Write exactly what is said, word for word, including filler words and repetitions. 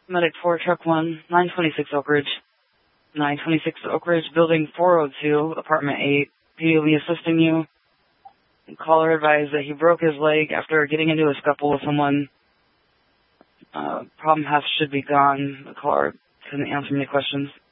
Medic four, Truck one, nine twenty-six Oak Ridge. nine twenty-six Oak Ridge, Building four oh two, Apartment eight. P O V assisting you. Caller advised that he broke his leg after getting into a scuffle with someone. Uh, problem half should be gone. The caller couldn't answer any questions.